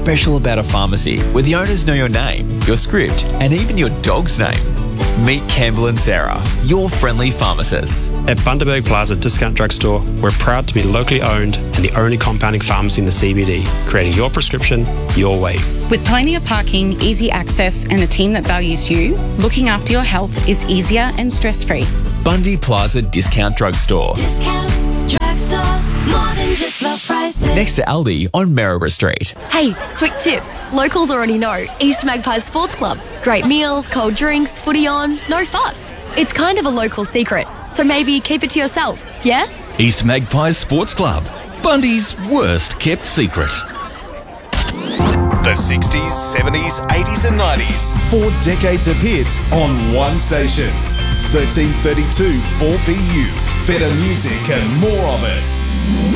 special about a pharmacy where the owners know your name, your script, and even your dog's name? Meet Campbell and Sarah, your friendly pharmacists. At Bundaberg Plaza Discount Drugstore, we're proud to be locally owned and the only compounding pharmacy in the CBD, creating your prescription your way. With plenty of parking, easy access, and a team that values you, looking after your health is easier and stress-free. Bundy Plaza Discount Drugstore. Discount drugstores, more than just low prices. Next to Aldi on Maryborough Street. Hey, quick tip. Locals already know East Magpies Sports Club. Great meals, cold drinks, footy on, no fuss. It's kind of a local secret, so maybe keep it to yourself, yeah? East Magpies Sports Club, Bundy's worst kept secret. The 60s, 70s, 80s and 90s. 4 decades of hits on one station. 1332 4BU. Better music and more of it.